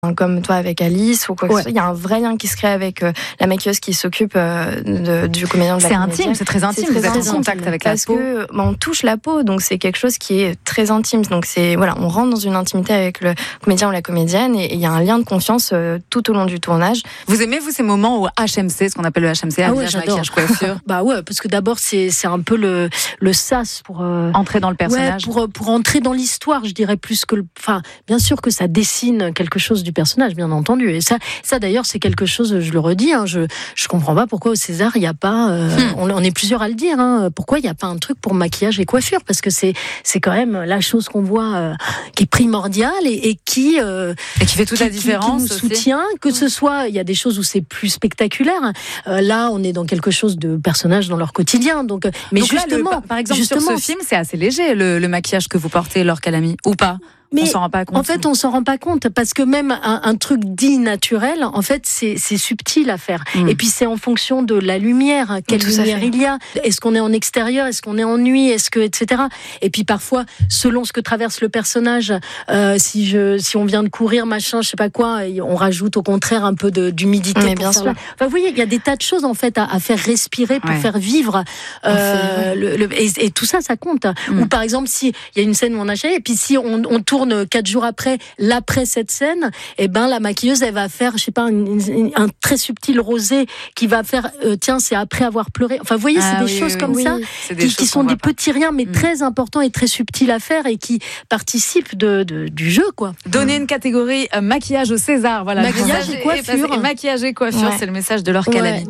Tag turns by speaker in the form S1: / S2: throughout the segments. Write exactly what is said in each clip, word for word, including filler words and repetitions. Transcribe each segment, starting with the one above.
S1: comme toi avec Alice ou quoi que
S2: ouais.
S1: ce soit. Il y a un vrai lien qui se crée avec euh, la maquilleuse qui s'occupe euh, de, du comédien de la
S3: C'est
S1: comédienne.
S3: intime, c'est très intime.
S1: C'est
S3: Vous
S1: très
S3: êtes en
S1: intime,
S3: contact avec la
S1: parce
S3: peau.
S1: que bah, on touche la peau, donc c'est quelque chose qui est très intime. Donc c'est voilà, on rentre dans une intimité avec le comédien ou la comédienne et il y a un lien de confiance euh, tout au long du tournage.
S3: Vous aimez vous ces moments au H M C, ce qu'on appelle le H M C,
S2: Ah ouais,
S3: habillage,
S2: j'adore.
S3: maquillage, coiffure,
S2: Bah ouais, parce que d'abord c'est c'est un peu le le sas pour euh,
S3: entrer dans le personnage.
S2: Ouais, pour pour entrer dans l'histoire, je dirais plus que le. Enfin, bien sûr que ça dessine quelque chose du personnage, bien entendu. Et ça, ça d'ailleurs, c'est quelque chose. Je le redis, hein, je je comprends pas pourquoi au César il y a pas. Euh, hmm. on, on est plusieurs à le dire. Hein, pourquoi il y a pas un truc pour maquillage et coiffure? Parce que c'est c'est quand même la chose qu'on voit euh, qui est primordiale et, et qui euh,
S3: et qui fait toute
S2: qui,
S3: la différence.
S2: Qui, qui nous soutient. Que ce soit, il y a des choses où c'est plus spectaculaire. Euh, là, on est dans quelque chose de personnages dans leur quotidien. Donc, mais
S3: donc
S2: justement,
S3: là, le, par exemple,
S2: justement,
S3: sur ce film, c'est assez léger le, le maquillage que vous portez, Laure Calamy, ou pas?
S2: Mais
S3: on s'en rend pas compte.
S2: En fait, on s'en rend pas compte parce que même un, un truc dit naturel, en fait, c'est, c'est subtil à faire. Mmh. Et puis c'est en fonction de la lumière, quelle
S1: Tout
S2: lumière il y a. Est-ce qu'on est en extérieur, est-ce qu'on est en nuit, est-ce que, et cetera. Et puis parfois, selon ce que traverse le personnage, euh, si je, si on vient de courir, machin, je sais pas quoi, on rajoute au contraire un peu de, d'humidité.
S1: Mais
S2: pour
S1: bien
S2: faire
S1: sûr.
S2: La... Enfin, vous voyez, il y a des tas de choses en fait à, à faire respirer pour
S3: ouais.
S2: faire vivre. Euh,
S1: fait,
S2: le, le, et, et tout ça, ça compte. Mmh. Ou par exemple, si il y a une scène où on a et puis si on, on tourne quatre jours après. Après, l'après cette scène, eh ben la maquilleuse elle va faire, je sais pas, un, un très subtil rosé qui va faire, euh, tiens c'est après avoir pleuré. Enfin vous voyez,
S3: ah,
S2: c'est des
S3: oui,
S2: choses
S3: oui,
S2: comme
S3: oui.
S2: ça
S3: C'est des
S2: qui, qui sont des
S3: pas.
S2: petits riens mais mmh. très importants et très subtils à faire et qui participent de, de du jeu quoi.
S3: Donner une catégorie euh, maquillage au César, voilà.
S2: Maquillage et coiffure.
S3: Et maquillage et coiffure, ouais. C'est le message de Laure Calamy.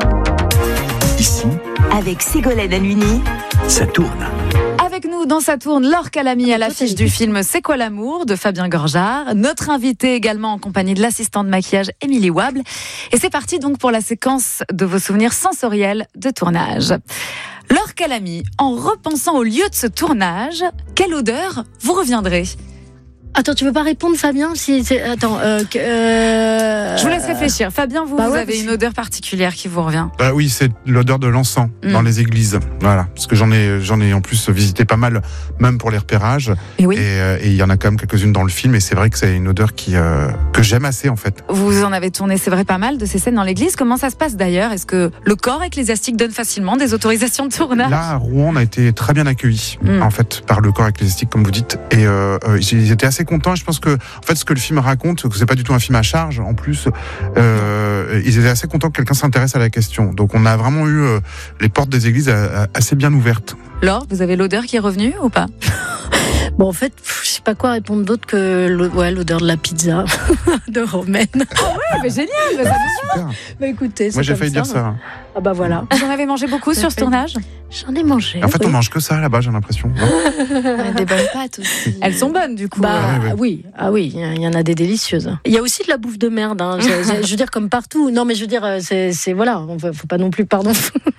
S4: Ouais. Ici,
S5: avec Ségolène Halluny,
S4: ça tourne.
S3: Avec nous dans sa tourne, Laure Calamy à l'affiche du film C'est quoi l'amour de Fabien Gorjard. Notre invité également en compagnie de l'assistante de maquillage Émilie Wable. Et c'est parti donc pour la séquence de vos souvenirs sensoriels de tournage. Laure Calamy, en repensant au lieu de ce tournage, quelle odeur vous reviendrait ?
S2: Attends, tu veux pas répondre, Fabien si c'est... Attends, euh, euh...
S3: je vous laisse réfléchir. Fabien, vous,
S2: bah
S3: vous
S2: ouais,
S3: avez
S2: parce...
S3: une odeur particulière qui vous revient.
S6: Bah oui, c'est l'odeur de l'encens mmh. dans les églises. Voilà, parce que j'en ai, j'en ai en plus visité pas mal, même pour les repérages.
S3: Et oui.
S6: Et il y en a quand même quelques-unes dans le film, et c'est vrai que c'est une odeur qui euh, que j'aime assez en fait.
S3: Vous en avez tourné, c'est vrai, pas mal de ces scènes dans l'église. Comment ça se passe d'ailleurs ? Est-ce que le corps ecclésiastique donne facilement des autorisations de tournage ?
S6: Là, à Rouen, on a été très bien accueillis mmh. en fait par le corps ecclésiastique, comme vous dites, et euh, ils étaient assez contents. Je pense que en fait, ce que le film raconte, que c'est pas du tout un film à charge, en plus, euh, ils étaient assez contents que quelqu'un s'intéresse à la question. Donc, on a vraiment eu euh, les portes des églises à, à, assez bien ouvertes.
S3: Laure, vous avez l'odeur qui est revenue ou pas ?
S2: Bon, en fait, pff, je sais pas quoi répondre d'autre que ouais, l'odeur de la pizza de Romaine.
S3: Ah ouais, mais génial, bah,
S6: bah, c'est super.
S2: Bah écoutez, c'est
S6: moi j'ai
S2: comme
S6: failli
S2: ça,
S6: dire ça. Hein.
S2: Ah bah voilà.
S3: Vous en avez mangé beaucoup sur ce tournage ?
S2: J'en ai mangé.
S6: En fait,
S2: oui.
S6: on mange que ça là-bas, j'ai l'impression.
S1: Des bonnes pâtes aussi.
S3: Elles sont bonnes du coup.
S2: Bah
S6: ouais, ouais.
S2: oui, ah oui, il y en a des délicieuses. Il y a aussi de la bouffe de merde. Hein. Je, je, je veux dire comme partout. Non, mais je veux dire, c'est, c'est voilà, on faut, faut pas non plus, pardon.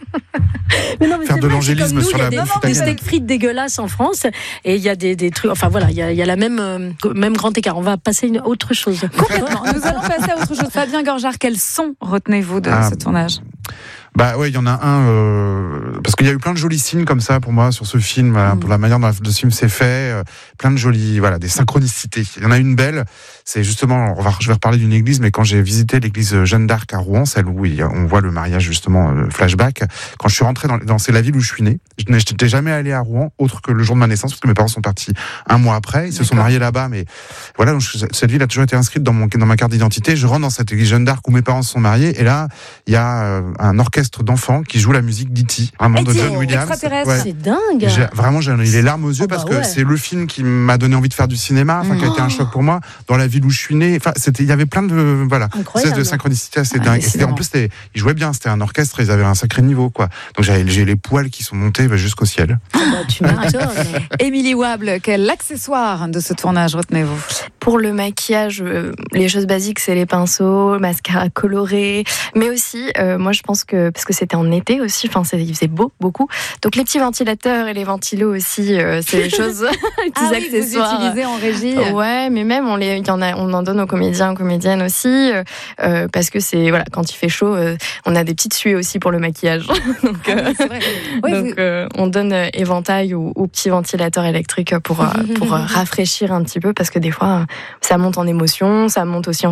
S2: Mais non, mais
S6: faire de
S2: vrai,
S6: l'angélisme sur la
S2: bouffe. Il y a des, des steaks frites dégueulasses en France et il y a des, des trucs. Enfin voilà, il y a, il y a la même euh, même grand écart. On va passer à une autre chose.
S3: Complètement. Nous allons passer à autre chose. Fabien Gorjard, quels sons retenez-vous de ah, ce tournage ?
S6: Bah ouais, il y en a un euh, parce qu'il y a eu plein de jolies signes comme ça pour moi sur ce film, voilà, mmh. pour la manière dont le film s'est fait, euh, plein de jolies, voilà, des synchronicités. Il y en a une belle, c'est justement, on va, je vais reparler d'une église, mais quand j'ai visité l'église Jeanne d'Arc à Rouen, celle où il y a, on voit le mariage justement, euh, flashback. Quand je suis rentré dans, dans c'est la ville où je suis né, je n'étais jamais allé à Rouen autre que le jour de ma naissance parce que mes parents sont partis un mois après, ils D'accord. se sont mariés là-bas, mais voilà, donc cette ville a toujours été inscrite dans mon dans ma carte d'identité. Je rentre dans cette église Jeanne d'Arc où mes parents se sont mariés et là il y a euh, un orchestre d'enfants qui joue la musique d'E T, vraiment de John Williams.
S3: Ouais.
S2: C'est dingue.
S6: J'ai, vraiment, j'ai les larmes aux yeux
S2: oh
S6: parce
S2: bah
S6: que
S2: ouais.
S6: c'est le film qui m'a donné envie de faire du cinéma, enfin, mmh. qui a été un choc pour moi, dans la ville où je suis né. Enfin, c'était, il y avait plein de, voilà, de synchronicité assez dingue. Et c'était, en plus, c'était, ils jouaient bien, c'était un orchestre, ils avaient un sacré niveau, quoi. Donc, j'avais, j'ai les poils qui sont montés bah, jusqu'au ciel.
S2: Oh bah, tu m'étonnes.
S3: Émilie Wable, quel accessoire de ce tournage retenez-vous ?
S1: Pour le maquillage, euh, les choses basiques, c'est les pinceaux, mascara coloré, mais aussi, euh, moi je pense que, parce que c'était en été aussi, enfin il faisait beau, beaucoup, donc les petits ventilateurs et les ventilos aussi, euh, c'est les choses, les petits
S3: ah
S1: accessoires.
S3: Oui, vous utilisez en régie.
S1: Ouais, mais même on, les, y en a, on en donne aux comédiens, aux comédiennes aussi, euh, parce que c'est, voilà, quand il fait chaud, euh, on a des petites suées aussi pour le maquillage. donc euh,
S3: ah oui, c'est vrai. Oui,
S1: donc
S3: vous...
S1: euh, on donne euh, éventail ou, ou petits ventilateurs électriques pour, euh, pour euh, rafraîchir un petit peu, parce que des fois, ça monte en émotion, ça monte aussi en